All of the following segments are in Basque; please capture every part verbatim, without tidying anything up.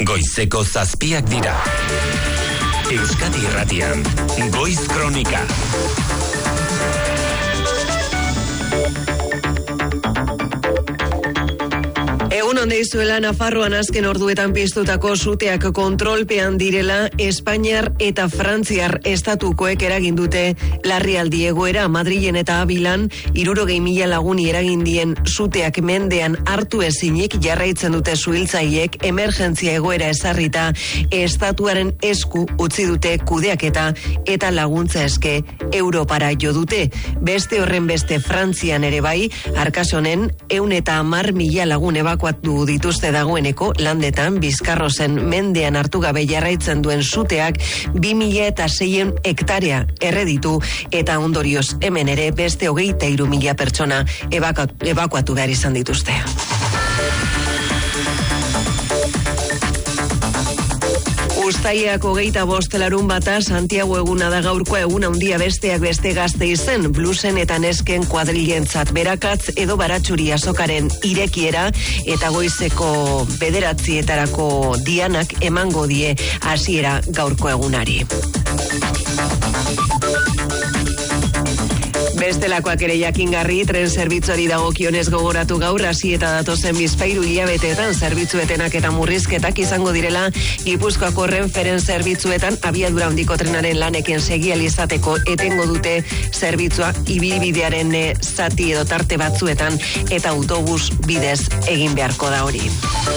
Goizeko zazpiak dira. Euskadi Irratian, Goiz Kronika. Egun onde izuela, Nafarroan azken orduetan piztutako suteak kontrolpean direla Espainiar eta Frantziar estatukoek eragin dute larrialdi egoera. Madrilen eta Abilan hirurogei mila laguni eragin dien suteak mendean hartu ezinik jarraitzen dute suhiltzaileek emergentzia egoera ezarrita estatuaren esku utzi dute kudeaketa eta laguntza eske Europara jo dute. Beste horren beste Frantzian ere bai, Arkasonen ehun eta hamar mila lagun ebakuatu dituzte dagoeneko landetan. Bizkarrozen mendean hartu gabe jarraitzen duen suteak bi mila eta seien hektarea erreditu eta ondorioz hemen ere beste hogeita hiru mila pertsona ebakuatu behar izan dituzte. Uztaiak hogeita bost larun bata Santiago eguna da gaurkoa, egun handia besteak beste gazte izen, blusen eta nesken kuadrilentzat. Berakatz edo Baratxuri azokaren irekiera eta goizeko bederatzietarako dianak emango die hasiera gaurko egunari. Bestelakoak ere jakingarri, tren zerbitzuari dagokionez gogoratu gaur hasi eta datozen bizpahiru hilabeteetan zerbitzuetenak eta murrizketak izango direla Gipuzkoako Renferen zerbitzuetan. Abiadura handiko trenaren lanekin segi ahal izateko etengo dute zerbitzua ibilbidearen zati edo tarte batzuetan eta autobus bidez egin beharko da hori.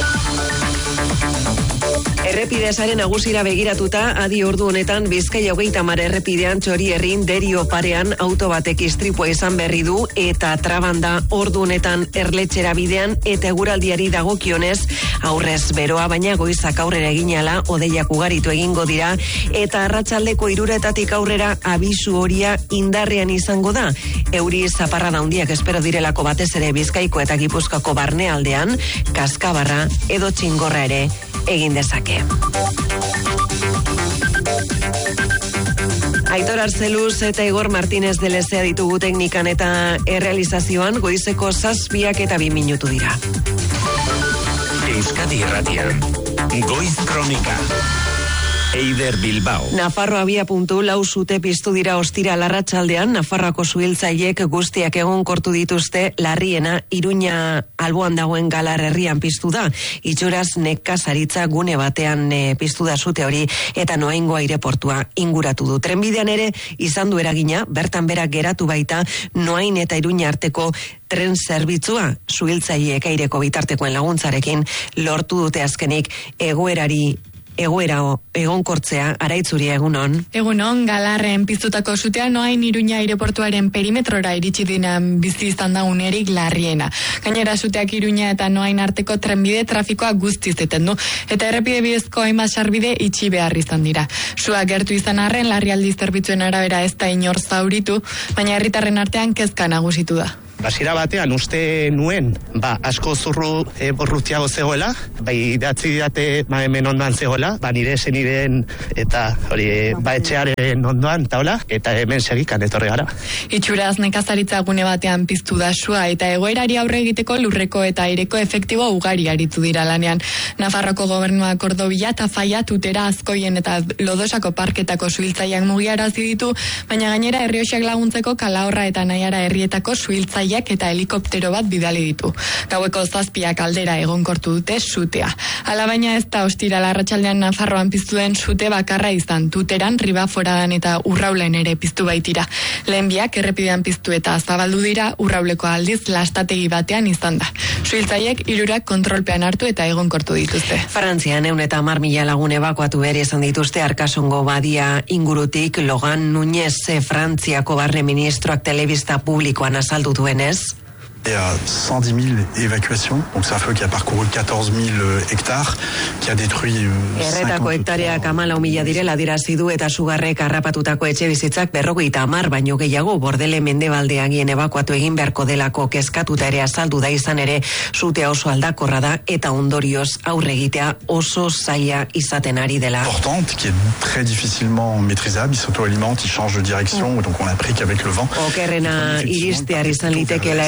Errepidezaren nagusira begiratuta, adi ordu honetan Bizkaia hogeita hamar errepidean Txorierrin Derio parean auto batek istripua izan berri du eta trabanda ordu honetan Erletxera bidean eta eguraldiari dagokionez aurrez beroa, baina goizak aurrera eginala hodeiak ugaritu egingo dira eta arratsaldeko hiruretatik aurrera abisu horia indarrean izango da. Euri zaparrada handiak espero direlako batez ere Bizkaiko eta Gipuzkoako barnealdean, kaskabarra edo txingorra ere egin dezake. Aitor Arzeluz eta Igor Martínez de Lezea ditugu teknikan eta errealizazioan. Goizeko zazpiak eta bi minutu dira. Euskadi Irratian, Goiz Kronika. Eider Bilbao. Nafarro abia puntu lau sute piztu dira ostira larratsaldean. Nafarroako suhiltzaileek guztiak egon kortu dituzte. Larriena Iruña alboan dagoen Galar herrian piztu da. Itxuraz nekazaritza gune batean e, piztu da sute hori eta Noaingo aireportua inguratu du. Trenbidean ere izan du eragina, bertan berak geratu baita Noain eta Iruña arteko tren zerbitzua. Suhiltzaileek aireko bitartekoen laguntzarekin lortu dute azkenik egoerari egoera egonkortzea. Araitzuri, egunon. Egunon, Galarren piztutako sutea Noain Iruña aireportuaren perimetrora iritsi dinan bizi izan da unerik larriena. Gainera suteak Iruña eta Noain arteko trenbide trafikoa guztiz eten du eta errepide bidezko hainbat sarbide itxi behar izan dira. Sua gertu izan arren larrialdi zerbitzuen arabera ez da inor zauritu, baina herritarren artean kezka nagusitu da. Hasiera batean uste nuen, ba, asko zurru e, borrutiago zegoela, bai idatzi didate ba, hemen ondoan zegoela, ba nire seniren eta hori ba etxearen ondoan taula, eta hemen segikan etorri gara. Itxuraz nekazaritza gune batean piztu da sua eta egoerari aurre egiteko lurreko eta aireko efektibo ugari aritu dira lanean. Nafarroko gobernuak Ordobila eta Faia, Tutera, Azkoien eta Lodosako parketako suhiltzaileak mugiarazi ditu, baina gainera Errioxak laguntzeko Kalahorra eta Naiara herrietako suhiltzaileak eta helikoptero bat bidali ditu. Gaueko zazpiak aldera egonkortu dute sutea. Hala baina ez da ostira larratsaldean Nafarroan piztuen sute bakarra izan. Tuteran, Ribaforadan eta Urraulen ere piztu baitira. Lehen biak errepidean piztu eta zabaldu dira, Urrauleko aldiz lastategi batean izan da. Suhiltzaileek hirurak kontrolpean hartu eta egonkortu dituzte. Frantzian ehun eta hamar mila lagun ebakuatu behar izan dituzte Arkasongo badia ingurutik. Logan Núñez, Frantziako barne ministroak telebista publikoan azaldu duen. Il y a cent dix mille évacuations, donc c'est un feu qui a parcouru quatorze mille hectares, qui a détruit Erretako hektareak hamalau mila direla dirazi du eta sugarrek harrapatutako etxe bizitzak berrogeita hamar baino gehiago. Bordele mendebaldeagien ebakuatu egin beharko delako kezkatuta ere azaldu da, izan ere sutea oso aldakorra da eta ondorioz aurre egitea oso zaila izaten ari dela. Importante, qui est très difficilement maîtrisable, il s'auto-alimente, il change de direction, donc on a appris qu'avec le vent. Okerrena iristear izan litekeela ere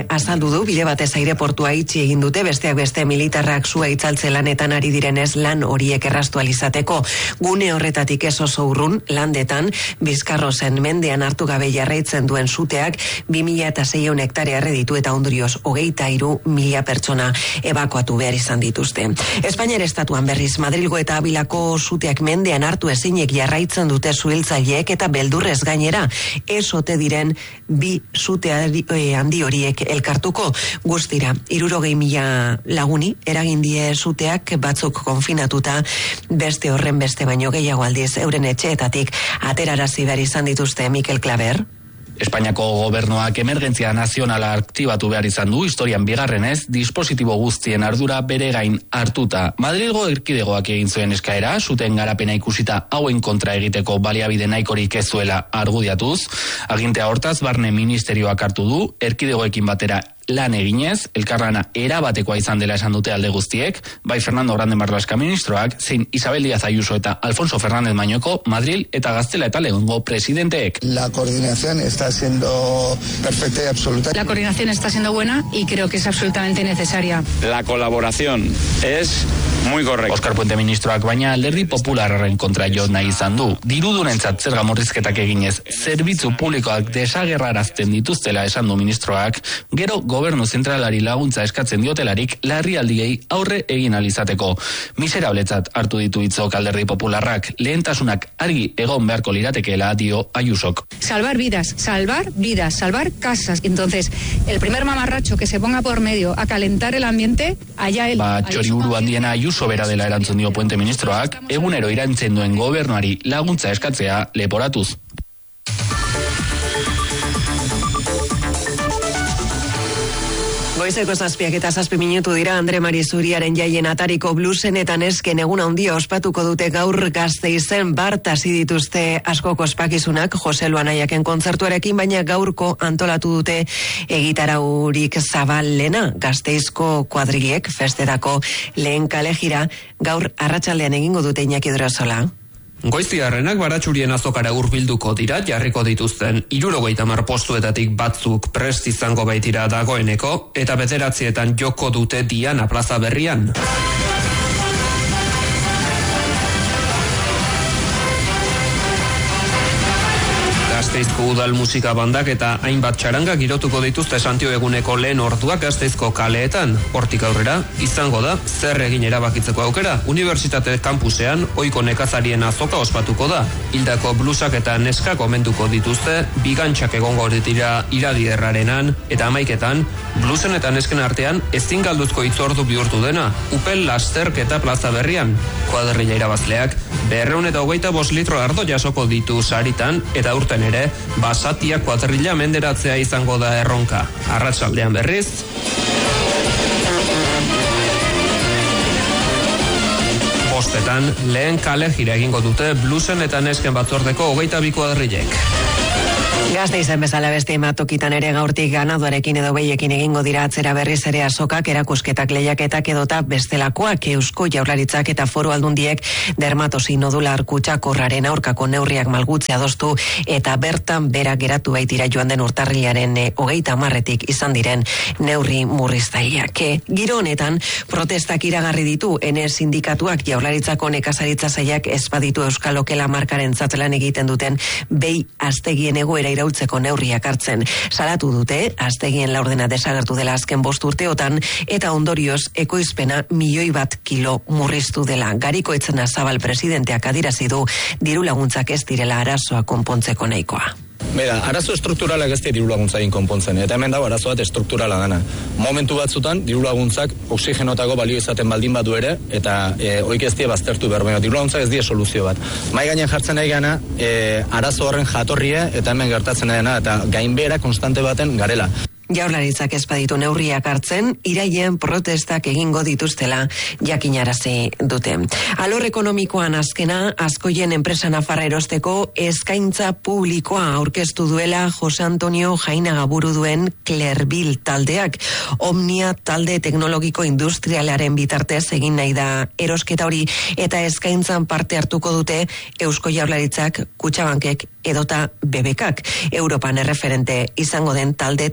azaldu du bide batez aireportua itxi egin dute, besteak beste militarrak sua itzaltze lanetan ari direnez lan horiek erraztu alizateko. Gune horretatik ez oso urrun, landetan, Bizkarrozen mendean hartu gabe jarraitzen duen suteak bi mila seiehun hektarea erreditu eta ondorioz hogeita hiru mila pertsona ebakuatu behar izan dituzte. Espainiar estatuan berriz, Madrilgo eta Abilako suteak mendean hartu ezinek jarraitzen dute zuhiltzaileek eta beldurrez gainera ez ote diren bi sute handi horiek elkartuko. Guztira, hirurogei mila laguni eragin die suteak, batzuk konfinatuta, beste horren beste baino gehiago aldiz euren etxeetatik aterarazi behar izan dituzte. Mikel Klaber. Espainiako gobernuak emergentzia nazionala aktibatu behar izan du, historian bigarrenez, dispositibo guztien ardura bere gain hartuta. Madrilgo erkidegoak egin zuen eskaera, suten garapena ikusita hauen kontra egiteko baliabide nahikorik ez zuela argudiatuz. Agintea hortaz, Barne Ministerioak hartu du, erkidegoekin batera lan eginez, elkarlana erabatekoa izan dela esan dute alde guztiek, bai Fernando Grande Marlaska ministroak, zein Isabel Díaz Ayuso eta Alfonso Fernández Mañoko, Madril eta Gaztela eta Leongo presidenteek. La coordinación está siendo perfecta y absoluta. La coordinación está siendo buena y creo que es absolutamente necesaria. La colaboración es muy correcta. Oskar Puente ministroak baina Alderdi Popularraren kontra jo nahi izan du. Dirudunentzat zerga murrizketak eginez, zerbitzu publikoak desagerrarazten dituztela esan du ministroak, gero gobernu zentralari laguntza eskatzen diotelarik larrialdiei aurre egin alizateko. Miserabletzat hartu ditu hitzok Alderdi Popularrak, lehentasunak argi egon beharko liratekeela dio Ayusok. Salvar vidas, salvar vidas, salvar casas. Entonces, el primer mamarracho que se ponga por medio a calentar el ambiente, allá él. Ba, txoriburu handiena Ayuso bera dela erantzun dio Puente ministroak, egunero irantzen duen gobernuari laguntza eskatzea leporatuz. Goizeko zazpiak eta zazpi minutu dira. Andre Mari Zuriaren jaien atariko blusen eta nesken egun handia ospatuko dute gaur Gasteizen. Bart hasi dituzte askoko ospakizunak Jose Luanaiaken kontzertuarekin, baina gaurko antolatu dute egitaraurik zabalena. Gasteizko kuadriliek festetako lehen kalejira gaur arratsaldean egingo dute. Iñaki Drosola. Goiztiarrenak Baratxurien azokara hurbilduko dira, jarriko dituzten hirurogeita hamar postuetatik batzuk prest izango baitira dagoeneko, eta bederatzietan joko dute Diana plaza berrian. Gasteizko udal musika bandak eta hainbat txaranga girotuko dituzte Santio eguneko lehen orduak Gasteizko kaleetan. Hortik aurrera, izango da, zer egin erabakitzeko aukera. Unibertsitate kampusean, ohiko nekazarien azoka ospatuko da. Hildako blusak eta neskak omenduko dituzte, bigantxak egongo dira iradierrarenan, eta amaiketan, blusen eta nesken artean ezin galduzko itzordu bihurtu dena, Upel lasterketa plaza berrian. Kuadrilla irabazleak, berreun eta hogeita bost litro ardo jasoko ditu saritan, eta urten ere, basatia kuadrilla menderatzea izango da erronka. Arratsaldean berriz. Bostetan, lehen kalejira egingo dute blusen eta nesken batzordeko hogeita bi kuadrillek. Gasteizen bezala beste matokitan ere gaurtik ganaduarekin edo behiekin egingo dira atzera berriz ere azokak, erakusketak, lehiaketak edota bestelakoak. Eusko Jaurlaritzak eta Foru Aldundiek dermatosi nodular kutsakorraren aurkako neurriak malgutzea adostu eta bertan bera geratu baitira joan den urtarrilaren e, hogeita hamarretik izan diren neurri murriztaileak. Giro honetan protestak iragarri ditu ene sindikatuak. Jaurlaritzako nekazaritza sailak ez baditu Euskal Okela markaren zatzelan egiten duten behi aztegien egoera iraultzeko neurriak hartzen. Salatu dute, aztegien laurdena desagertu dela azken bost urteotan, eta ondorioz ekoizpena milioi bat kilo murriztu dela. Gariko Etzena Zabal presidenteak adirazi du diru laguntzak ez direla arazoa konpontzeko nahikoa. Bera, arazo estrukturalak ez diru laguntzakin konpontzen, eta hemen dago arazo bat estrukturala dana. Momentu batzutan, diru laguntzak oxigenotako balio izaten baldin badu ere, eta e, oik ez die baztertu behar, baina diru laguntzak ez die soluzio bat. Mai gainen jartzen nahi gana, e, arazo horren jatorria, eta hemen gertatzen dena, eta gainbehera konstante baten garela. Jaurlaritzak ez baditu neurriak hartzen, iraien protestak egingo dituztela jakinarazi dute. Alor ekonomikoan azkena, Azkoien enpresa nafarra erosteko eskaintza publikoa aurkeztu duela Jose Antonio Jainaga buru duen Clerville taldeak. Omnia talde teknologiko industrialaren bitartez egin nahi da erosketa hori, eta eskaintzan parte hartuko dute Eusko Jaurlaritzak, Kutxabankek edota B B Kak. Europan erreferente izango den talde teknologiko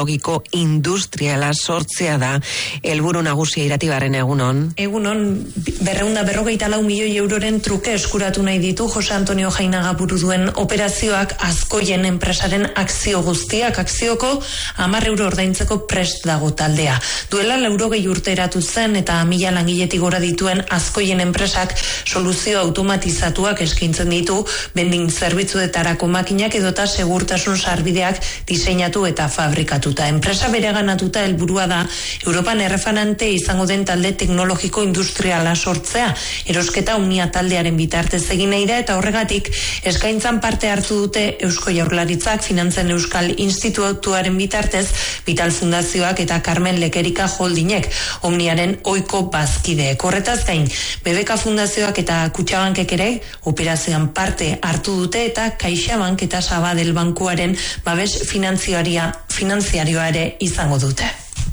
teknologiko industriala sortzea da helburu nagusia. Iratibarren egunon. Egunon, berreunda berrogeita lau milioi euroren truke eskuratu nahi ditu Jose Antonio Jainaga buru duen operazioak Azkoien enpresaren akzio guztiak. Akzioko hamar euro ordaintzeko prest dago taldea. Duela laurogei urte eratu zen eta mila langiletik gora dituen Azkoien enpresak soluzio automatizatuak eskaintzen ditu, bending zerbitzuetarako makinak edota segurtasun sarbideak diseinatu eta fabrikatuta. Enpresa bereganatuta helburua da Europan erreferente izango den talde teknologiko industriala sortzea. Erosketa Unia taldearen bitartez egin nahi da eta horregatik eskaintzan parte hartu dute Eusko Jaurlaritzak, Finantzen Euskal Institutuaren bitartez, Vital Fundazioak eta Carmen Lekerika Holdinek, Omniaren ohiko bazkideek. Horretaz gain, B B K Fundazioak eta Kutxabankek ere operazioan parte hartu dute eta CaixaBank eta Sabadell Bankuaren babes finanziaria finanziarioa ere izango dute.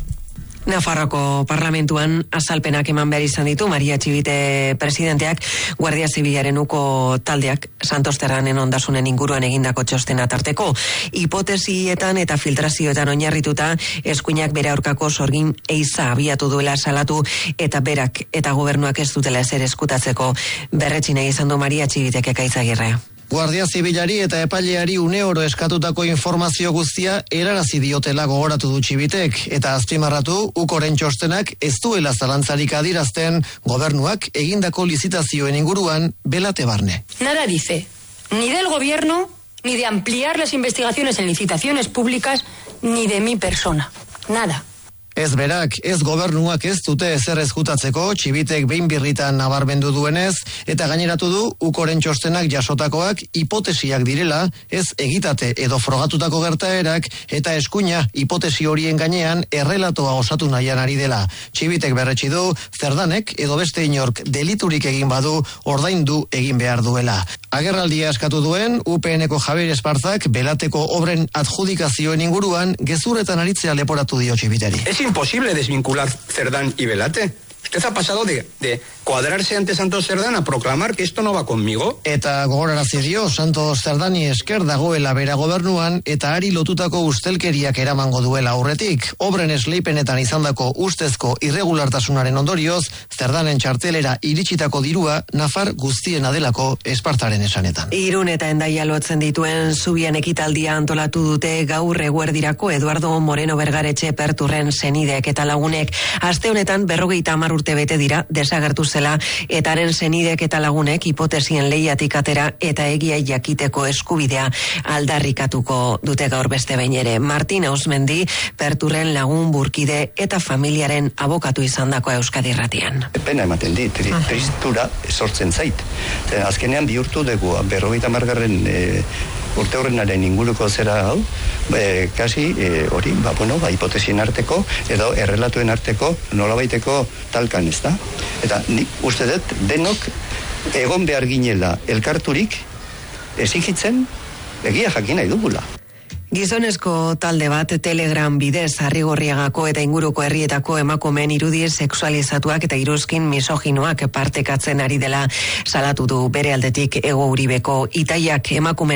Nafarroko parlamentuan azalpenak eman behar izan ditu Maria Txibite presidenteak, Guardia Zibilaren uko taldeak Santos Terranen ondasunen inguruan egindako txostena tarteko. Hipotesietan eta filtrazioetan oinarrituta eskuinak bere aurkako sorgin eiza abiatu duela salatu eta berak eta gobernuak ez dutela ezer eskutatzeko berretxine izan du Maria Txibitek Ekaitzagirre. Guardia Zibilari eta epaileari une oro eskatutako informazio guztia erarazi diotela gogoratu du Txibitek eta azpimarratu ukoren txostenak ez duela zalantzarik adirazten gobernuak egindako lizitazioen inguruan belate barne. Nada dice, ni del gobierno, ni de ampliar las investigaciones en licitaciones públicas, ni de mi persona. Nada. Ez berak, ez gobernuak ez dute ezer ezkutatzeko, Txibitek behin birritan nabarmendu duenez, eta gaineratu du ukoren txostenak jasotakoak hipotesiak direla, ez egitate edo frogatutako gertaerak, eta eskuina hipotesi horien gainean errelatoa osatu nahian ari dela. Txibitek berretsi du, zerdanek edo beste inork deliturik egin badu ordaindu egin behar duela. Agerraldia eskatu duen, U P N-ko Javier Esparzak belateko obren adjudikazioen inguruan gezurretan aritzea leporatu dio Txibiteri. Es imposible desvincular Cerdán y Belate. Usted ha pasado de, de cuadrarse ante Santos Cerdán a proclamar que esto no va conmigo. Eta gogorarazi dio Santos Cerdani esker dagoela bera gobernuan eta ari lotutako ustelkeriak eramango duela aurretik. Obren esleipenetan izandako ustezko irregulartasunaren ondorioz, Cerdanen txartelera iritsitako dirua Nafar guztiena delako Espartaren esanetan. Irun eta Hendaia lotzen dituen zubian ekitaldia antolatu dute gaur eguerdirako Eduardo Moreno Bergaretxe Perturren senideek eta lagunek. Aste honetan berrogeita hamar urte bete dira desagertu zela eta haren senidek eta lagunek hipotesien lehiatik atera eta egia jakiteko eskubidea aldarrikatuko dute gaur beste behin ere. Martin Ausmendi, Perturren lagun burkide eta familiaren abokatu izandako Euskadi Irratian. Pena ematen dit, tri, tristura sortzen zait. Azkenean bihurtu dugu berrogeita hamargarren e, urte horrenaren inguruko zera hau, e, kasi hori, e, ba, bueno, ba, hipotesien arteko edo errelatuen arteko nolabaiteko talkan, ez da? Eta nik uste dut denok egon behar ginela elkarturik ezigitzen egia jakin nahi dugula. Gizonezko talde bat Telegram bidez Arrigorriagako eta inguruko herrietako emakumeen irudi sexualizatuak eta iruzkin misoginoak partekatzen ari dela salatu du bere aldetik Ego Uribeko Itaiak emakume